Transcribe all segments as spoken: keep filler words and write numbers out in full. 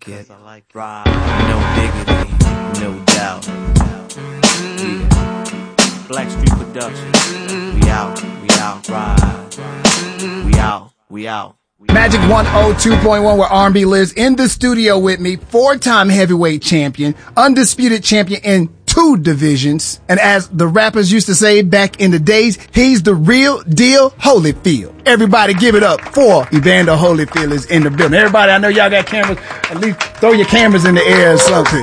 it. Ride. No diggity, no doubt. Yeah. Blackstreet Productions. We out, we out, ride. We out, we out. Magic one oh two point one, where R and B lives, in the studio with me, four-time heavyweight champion, undisputed champion in two divisions, and as the rappers used to say back in the days, he's the real deal Holyfield. Everybody give it up for Evander Holyfield is in the building. Everybody, I know y'all got cameras, at least throw your cameras in the air or something.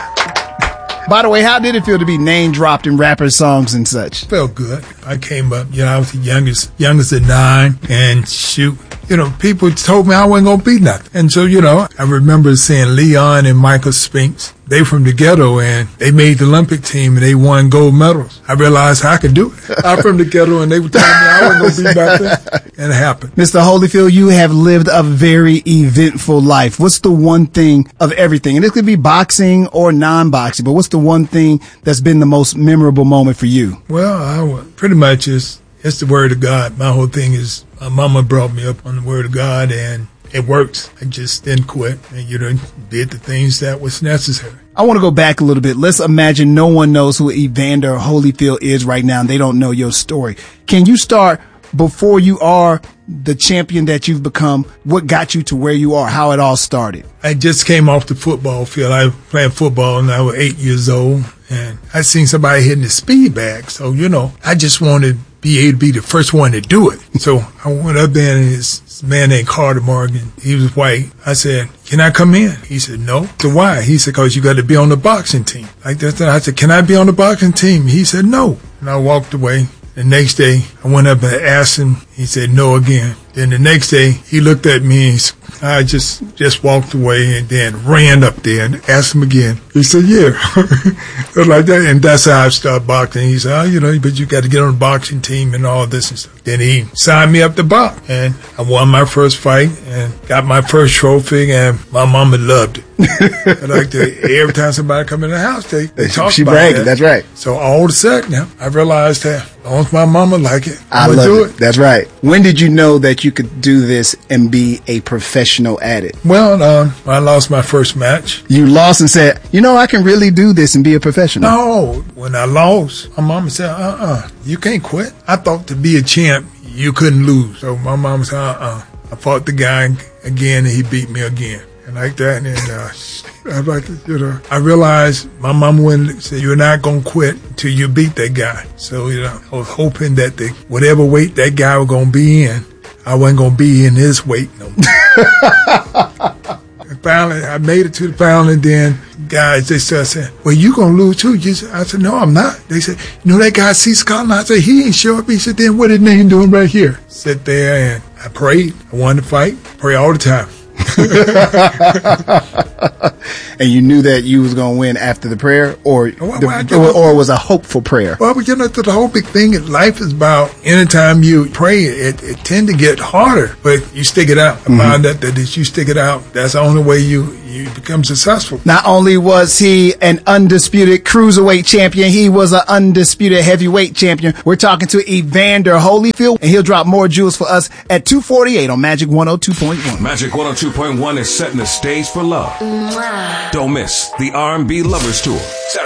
By the way, how did it feel to be name dropped in rapper songs and such? Felt good. I came up, you know, I was the youngest, youngest at nine, and shoot, you know, people told me I wasn't going to be nothing. And so, you know, I remember seeing Leon and Michael Spinks. They from the ghetto, and they made the Olympic team, and they won gold medals. I realized I could do it. I'm from the ghetto, and they were telling me I wasn't going to be nothing, and it happened. Mister Holyfield, you have lived a very eventful life. What's the one thing of everything? And this could be boxing or non-boxing, but what's the one thing that's been the most memorable moment for you? Well, I would, pretty much is it's the word of God. My whole thing is my mama brought me up on the word of God, and it works. I just didn't quit, and you know, did the things that was necessary. I want to go back a little bit. Let's imagine no one knows who Evander Holyfield is right now, and they don't know your story. Can you start before you are the champion that you've become? What got you to where you are? How it all started? I just came off the football field. I was playing football, and I was eight years old, and I seen somebody hitting the speed bag. So, you know, I just wanted to be able to be the first one to do it. So I went up there, and this man named Carter Morgan, he was white. I said, can I come in? He said, no. So why? He said, because you got to be on the boxing team. Like that. I said, can I be on the boxing team? He said, no. And I walked away. The next day, I went up and asked him. He said, no again. Then the next day, he looked at me, and I just just walked away and then ran up there and asked him again. He said, yeah. Like that. And that's how I started boxing. He said, oh, you know, but you got to get on the boxing team and all this and stuff. Then he signed me up to box. And I won my first fight and got my first trophy, and my mama loved it. Like the, every time somebody come in the house, they, they talk she about bragging, that. That's right. So all of a sudden, I realized that as long as my mama like it, I I'm love do it. it. That's right. When did you know that you could do this and be a professional at it? Well, uh, I lost my first match. You lost and said, you know, I can really do this and be a professional. No, when I lost, my mama said, uh-uh, you can't quit. I thought to be a champ, you couldn't lose. So my mama said, uh-uh. I fought the guy again, and he beat me again. And like that, and uh, I like, you know, I realized my mama wouldn't say, you're not going to quit until you beat that guy. So, you know, I was hoping that the, whatever weight that guy was going to be in, I wasn't going to be in his weight no more. And finally, I made it to the final, and then guys, they started saying, well, you going to lose too. You said, I said, no, I'm not. They said, you know that guy C. Scotland? I said, he ain't show up. He said, then what his name doing right here? Sit there, and I prayed. I wanted to fight. Pray all the time. And you knew that you was going to win after the prayer, or well, the, well, or, or it was a hopeful prayer? Well, but you know, the whole big thing in life is about anytime you pray, it, it tend to get harder, but you stick it out. I mm-hmm. found that, that if you stick it out, that's the only way you, you become successful. Not only was he an undisputed cruiserweight champion, he was an undisputed heavyweight champion. We're talking to Evander Holyfield, and he'll drop more jewels for us at two forty-eight on Magic one oh two point one. Magic one oh two point one is setting the stage for love. Don't miss the R and B Lovers Tour.